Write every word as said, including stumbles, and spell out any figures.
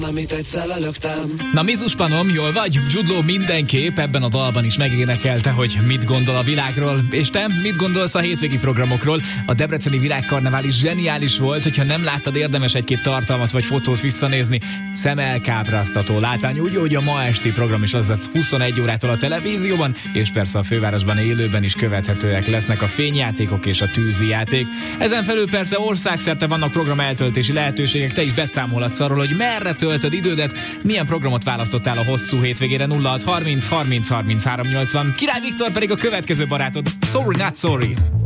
amit egyszer lelöktem. Na Mizus Panom, jól vagy? Jude Law mindenképp ebben a dalban is megénekelte, hogy mit gondol a világról. És te mit gondolsz a hétvégi programokról? A debreceni világkarnevál is zseniális volt, hogyha nem láttad, érdemes egy-két tartalmat vagy fotót visszanézni. Szemelkápráztató látvány, úgy, hogy a ma esti program is az lesz huszonegy órától a televízióban, és persze a fővárosban élőben is követhetőek lesznek a fényjátékok és a tűzijáték. Ezen felül persze országszerte vannak program eltöltési lehetőségek, te is beszámolhatsz arról, hogy merre töltöd idődet, milyen programot választottál a hosszú hétvégére. Nulla hat harminc harminc harminc három nyolcvan. Király Viktor pedig a következő barátod. Sorry, not sorry.